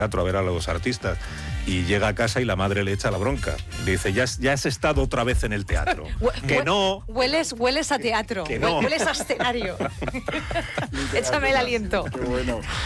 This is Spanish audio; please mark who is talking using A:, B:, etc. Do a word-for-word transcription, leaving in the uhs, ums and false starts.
A: teatro a ver a los artistas y llega a casa y la madre le echa la bronca. Dice, ya has, ya has estado otra vez en el teatro. Que no.
B: Hueles, hueles a teatro,
A: Que no.
B: hueles a escenario. Échame el aliento.
C: Qué bueno.